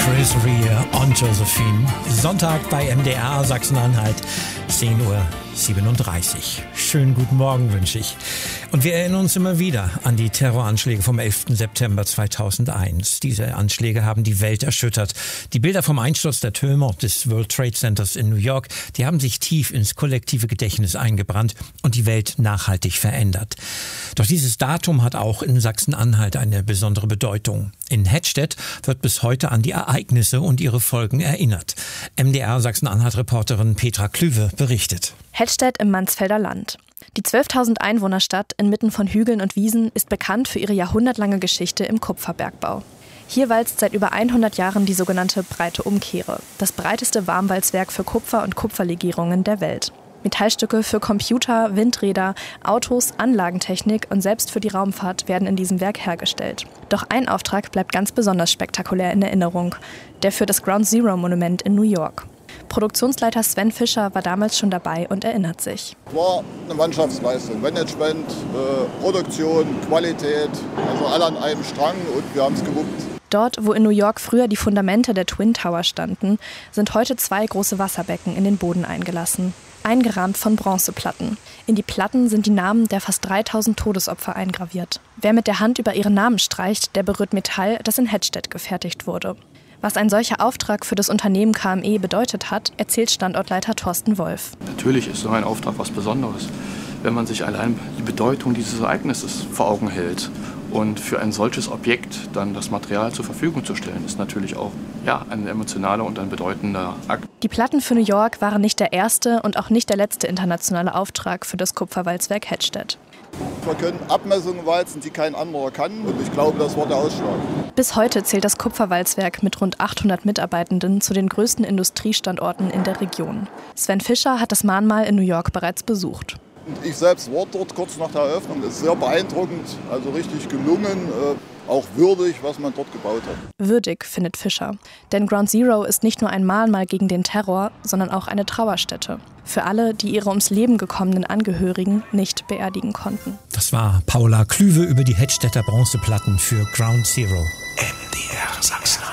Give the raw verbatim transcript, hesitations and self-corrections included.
Chris Rea und Josephine. Sonntag bei M D R Sachsen-Anhalt, zehn Uhr siebenunddreißig. Schönen guten Morgen wünsche ich. Und wir erinnern uns immer wieder an die Terroranschläge vom elften September zweitausendeins. Diese Anschläge haben die Welt erschüttert. Die Bilder vom Einsturz der Türme des World Trade Centers in New York, die haben sich tief ins kollektive Gedächtnis eingebrannt und die Welt nachhaltig verändert. Doch dieses Datum hat auch in Sachsen-Anhalt eine besondere Bedeutung. In Hettstedt wird bis heute an die Ereignisse und ihre Folgen erinnert. M D R Sachsen-Anhalt-Reporterin Petra Klüwe berichtet. Hettstedt im Mansfelder Land. Die zwölftausend Einwohnerstadt inmitten von Hügeln und Wiesen ist bekannt für ihre jahrhundertlange Geschichte im Kupferbergbau. Hier walzt seit über hundert Jahren die sogenannte Breite Umkehre, das breiteste Warmwalzwerk für Kupfer- und Kupferlegierungen der Welt. Metallstücke für Computer, Windräder, Autos, Anlagentechnik und selbst für die Raumfahrt werden in diesem Werk hergestellt. Doch ein Auftrag bleibt ganz besonders spektakulär in Erinnerung, der für das Ground Zero Monument in New York. Produktionsleiter Sven Fischer war damals schon dabei und erinnert sich. War eine Mannschaftsleistung, Management, äh, Produktion, Qualität, also alle an einem Strang und wir haben es gewuppt. Dort, wo in New York früher die Fundamente der Twin Tower standen, sind heute zwei große Wasserbecken in den Boden eingelassen. Eingerahmt von Bronzeplatten. In die Platten sind die Namen der fast dreitausend Todesopfer eingraviert. Wer mit der Hand über ihren Namen streicht, der berührt Metall, das in Hettstedt gefertigt wurde. Was ein solcher Auftrag für das Unternehmen K M E bedeutet hat, erzählt Standortleiter Thorsten Wolf. Natürlich ist so ein Auftrag was Besonderes, wenn man sich allein die Bedeutung dieses Ereignisses vor Augen hält. Und für ein solches Objekt dann das Material zur Verfügung zu stellen, ist natürlich auch ja, ein emotionaler und ein bedeutender Akt. Die Platten für New York waren nicht der erste und auch nicht der letzte internationale Auftrag für das Kupferwalzwerk Hettstedt. Wir können Abmessungen walzen, die kein anderer kann und ich glaube, das war der Ausschlag. Bis heute zählt das Kupferwalzwerk mit rund achthundert Mitarbeitenden zu den größten Industriestandorten in der Region. Sven Fischer hat das Mahnmal in New York bereits besucht. Ich selbst war dort kurz nach der Eröffnung. Das ist sehr beeindruckend, also richtig gelungen, äh, auch würdig, was man dort gebaut hat. Würdig, findet Fischer. Denn Ground Zero ist nicht nur ein Mahnmal gegen den Terror, sondern auch eine Trauerstätte. Für alle, die ihre ums Leben gekommenen Angehörigen nicht beerdigen konnten. Das war Paula Klüwe über die Hettstedter Bronzeplatten für Ground Zero. M D R Sachsen.